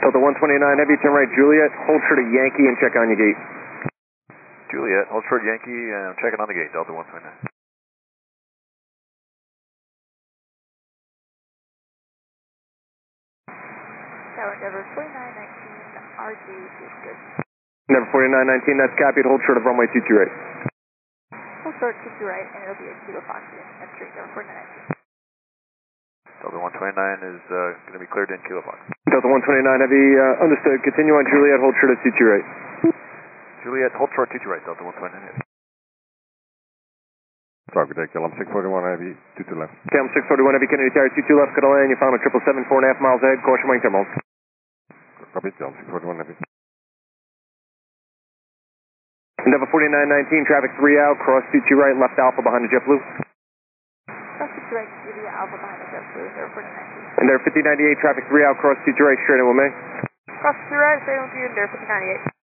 Delta 129 Heavy, turn right Juliet, hold short of Yankee and check on your gate. Juliet, hold short Yankee, and I'm checking on the gate, Delta 129. Tower Endeavor 4919, RG is good. Endeavor 4919, that's copied, hold short of runway 22 right. Hold short 22 right, and it'll be a Kilo Foxy entry, Endeavor 4919. Delta 129 is going to be cleared in Kilo Fox. Delta 129 Heavy, understood. Continue on Juliet, hold short of 22 right. Juliet, hold short 22 right, Delta 129 Heavy. Traffic deck, LM 641 Heavy, 22 left. KLM 641 Heavy, Kennedy Tower 22 left, got to land, you found a 777, 4.5 miles ahead, caution wing terminals. Copy, LM 641 Heavy. Endeavor 4919, traffic 3 out, cross 22 right, left Alpha behind the JetBlue. Cross 22 right, Julia Alpha behind the JetBlue, Endeavor 4919. Endeavor 5098, traffic 3 out, cross 22 right, straight in with me. Cross 22 right, stay with you, Endeavor 5098.